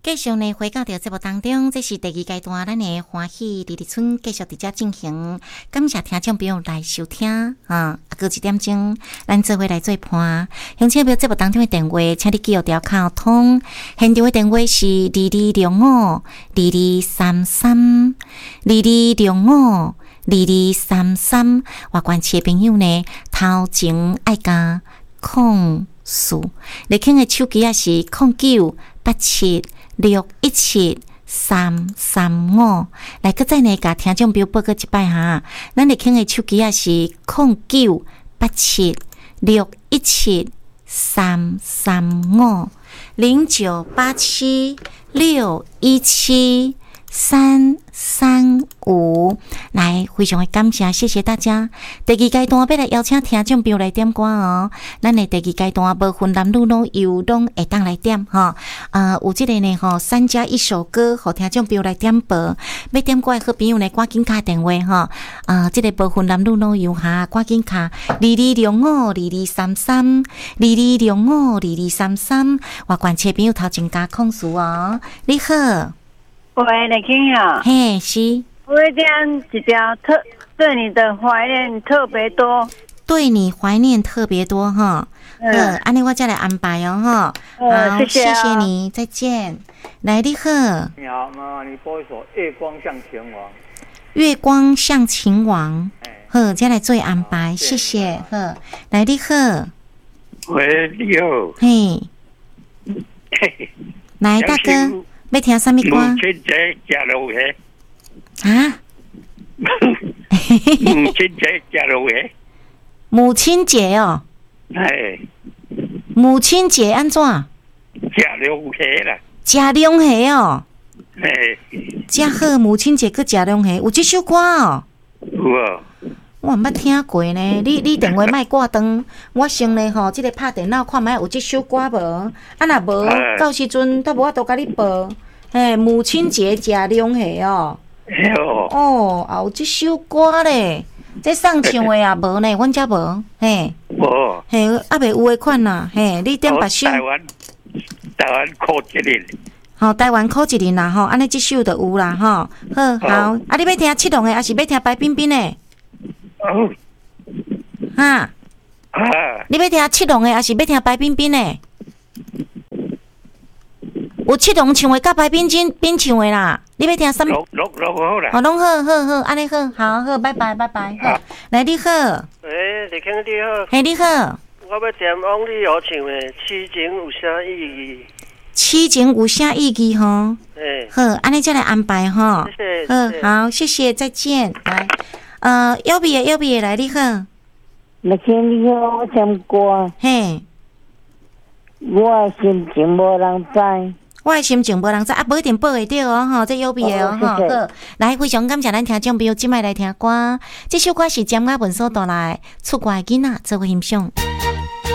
继续呢，回到到节目当中，这是第二阶段，咱的欢喜日日村继续伫遮进行。感谢听众朋友来收听啊！过一点钟，咱做伙来做伴。乡亲朋友节目当中的电话，请你记录条卡通。现场的电话是2205223322052233。外关市的朋友呢，头前爱加04，你听的手机也是0987617335。来，搁再呢，甲听众朋友报告一摆哈，咱的听的手机也是09876173350987617335。来，非常的感谢，谢谢大家。第二阶段要来邀请听众朋友来点歌哦。咱的第二阶段无分男女老幼拢会当来点哈。有这个呢吼，3加1首歌，互听众朋友来点播。要点歌的好朋友呢，赶紧打电话哈。这个无分男女老幼哈，赶紧卡2205223322052233。我关切朋友头前加控诉哦。你好， 喂，你听呀？ 嘿，是。 我点一条对你的怀念特别多， 对你怀念特别多哈。安尼我再来安排哦哈。好，谢谢你，再见。来，你好。 你好，妈妈，你播一首《月光像秦王》。 月光像秦王。好，再来做安排，谢谢。好，来，你好。 喂，你好。 嘿。来，大哥，要听什么歌？ 母亲节吃肉的。 啊？ 母亲节吃肉的。 母亲节哦。 哎。 母亲节安怎？ 吃龙虾啦。 吃龙虾哦。 哎。 真好，母亲节去吃龙虾，有这首歌哦。 有啊。 我毋捌听过呢，你电话莫挂断，我先呢吼，即个拍电脑看觅有即首歌无？啊若无，到时阵都无法度甲你报。嘿，母亲节食龙虾哦。哦，也有即首歌咧，这送唱的也无呢，阮遮无。嘿。 无。 嘿，还袂有诶款啦。嘿，你点别首？ 台湾考一年。 吼，台湾考一年啦吼，安尼即首就有啦吼。好，啊，你要听七龙的，还是要听白冰冰的？哈，你要听七龙的，还是要听白冰冰的？有七龙唱的，甲白冰冰唱的啦。你要听什么？ 拢好啦。 哦，拢好，安尼好，好，拜拜。好，来你好。 喂，你听你好。 嘿，你好。 我要点王力友唱的《痴情有啥意义》。 痴情有啥意义吼？好，安尼再来安排吼。 谢谢。 好，谢谢，再见。来。要不也来，你好。 那天你好，我唱歌。 嘿， 我心情无人知。 我的心情无人知，无一定报会到哦，吼，这有必要哦，好，来，非常感谢咱听众朋友今摆来听歌，这首歌是江雅文所带来，出外囡仔做伙欣赏。